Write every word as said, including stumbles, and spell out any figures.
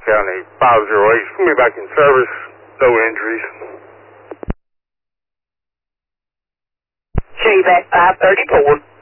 County five oh eight. Put me back in service. No injuries. J V A C five thirty-four.